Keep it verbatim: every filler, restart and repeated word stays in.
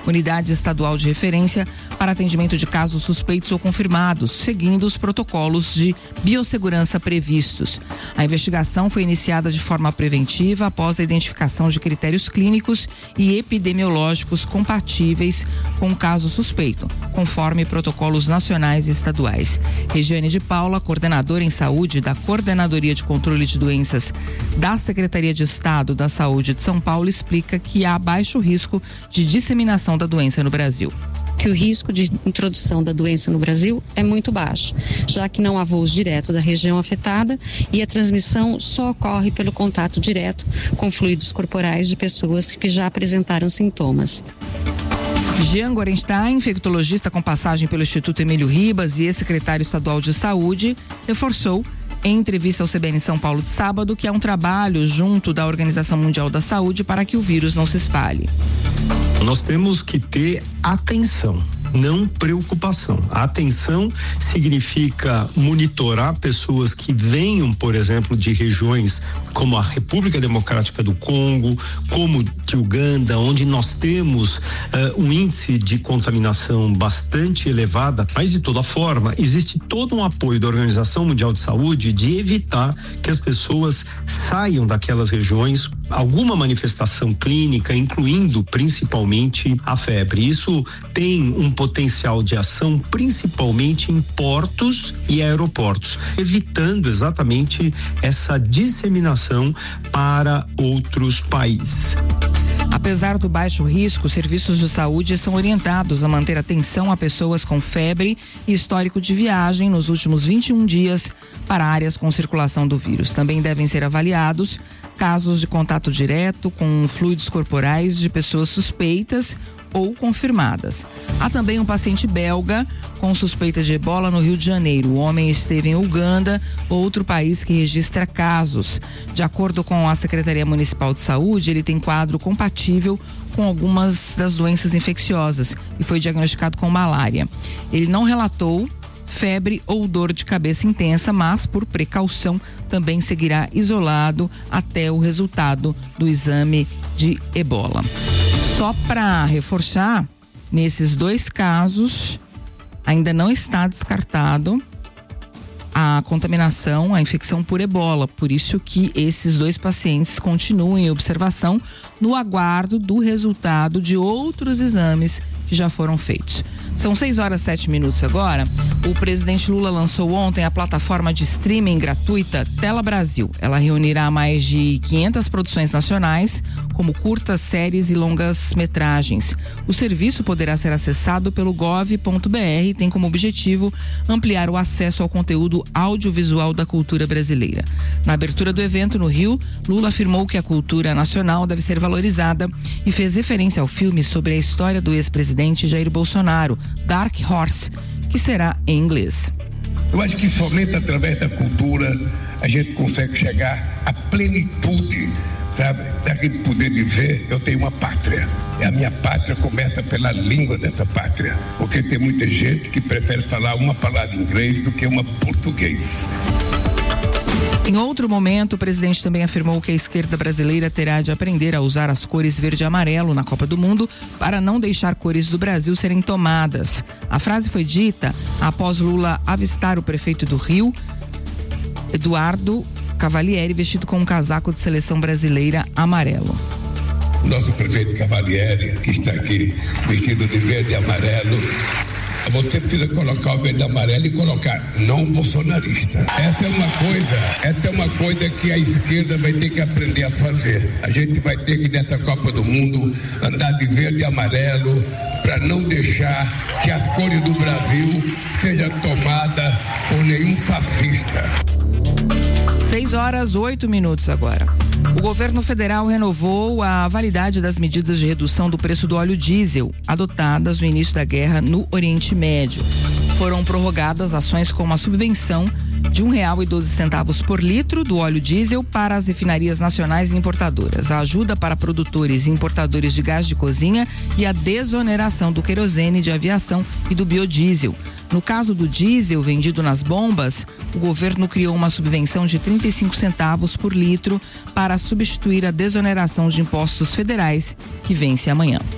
unidade estadual de referência para atendimento de casos suspeitos ou confirmados, seguindo os protocolos de biossegurança previstos. A investigação foi iniciada de forma preventiva após a identificação de critérios clínicos e epidemiológicos compatíveis com o caso suspeito, conforme protocolos nacionais e estaduais. Regiane de Paula, coordenadora em saúde da Coordenadoria de Controle de Doenças da Secretaria de Estado da Saúde de São Paulo, explica que há baixo risco de disseminação da doença no Brasil. Que o risco de introdução da doença no Brasil é muito baixo, já que não há voos direto da região afetada e a transmissão só ocorre pelo contato direto com fluidos corporais de pessoas que já apresentaram sintomas. Jean Gorenstein, infectologista com passagem pelo Instituto Emílio Ribas e ex-secretário estadual de saúde, reforçou em entrevista ao C B N São Paulo de sábado que há um trabalho junto da Organização Mundial da Saúde para que o vírus não se espalhe. Nós temos que ter atenção, não preocupação. A atenção significa monitorar pessoas que venham, por exemplo, de regiões como a República Democrática do Congo, como de Uganda, onde nós temos uh, um índice de contaminação bastante elevada, mas de toda forma existe todo um apoio da Organização Mundial de Saúde de evitar que as pessoas saiam daquelas regiões alguma manifestação clínica, incluindo principalmente a febre. Isso tem um potencial de ação principalmente em portos e aeroportos, evitando exatamente essa disseminação para outros países. Apesar do baixo risco, serviços de saúde são orientados a manter atenção a pessoas com febre e histórico de viagem nos últimos vinte e um dias para áreas com circulação do vírus. Também devem ser avaliados casos de contato direto com fluidos corporais de pessoas suspeitas ou confirmadas. Há também um paciente belga com suspeita de ebola no Rio de Janeiro. O homem esteve em Uganda, outro país que registra casos. De acordo com a Secretaria Municipal de Saúde, ele tem quadro compatível com algumas das doenças infecciosas e foi diagnosticado com malária. Ele não relatou febre ou dor de cabeça intensa, mas por precaução também seguirá isolado até o resultado do exame de ebola. Só para reforçar, nesses dois casos ainda não está descartado a contaminação, a infecção por ebola, por isso que esses dois pacientes continuam em observação no aguardo do resultado de outros exames que já foram feitos. São seis horas sete minutos agora. O presidente Lula lançou ontem a plataforma de streaming gratuita Tela Brasil. Ela reunirá mais de quinhentas produções nacionais, como curtas, séries e longas metragens. O serviço poderá ser acessado pelo gov ponto br e tem como objetivo ampliar o acesso ao conteúdo audiovisual da cultura brasileira. Na abertura do evento no Rio, Lula afirmou que a cultura nacional deve ser valorizada e fez referência ao filme sobre a história do ex-presidente Jair Bolsonaro, Dark Horse, que será em inglês. Eu acho que somente através da cultura a gente consegue chegar à plenitude, sabe? Daquele poder dizer, eu tenho uma pátria. E a minha pátria começa pela língua dessa pátria. Porque tem muita gente que prefere falar uma palavra em inglês do que uma português. Em outro momento, o presidente também afirmou que a esquerda brasileira terá de aprender a usar as cores verde e amarelo na Copa do Mundo para não deixar cores do Brasil serem tomadas. A frase foi dita após Lula avistar o prefeito do Rio, Eduardo Cavalieri, vestido com um casaco de seleção brasileira amarelo. Nosso prefeito Cavalieri, que está aqui vestido de verde e amarelo, você precisa colocar o verde e amarelo e colocar não bolsonarista. Essa é uma coisa, essa é uma coisa que a esquerda vai ter que aprender a fazer. A gente vai ter que, nessa Copa do Mundo, andar de verde e amarelo para não deixar que as cores do Brasil sejam tomadas por nenhum fascista. seis horas, oito minutos agora. O governo federal renovou a validade das medidas de redução do preço do óleo diesel adotadas no início da guerra no Oriente Médio. Foram prorrogadas ações como a subvenção de um real e doze centavos por litro do óleo diesel para as refinarias nacionais e importadoras, a ajuda para produtores e importadores de gás de cozinha e a desoneração do querosene de aviação e do biodiesel. No caso do diesel vendido nas bombas, o governo criou uma subvenção de trinta e cinco centavos por litro para substituir a desoneração de impostos federais, que vence amanhã.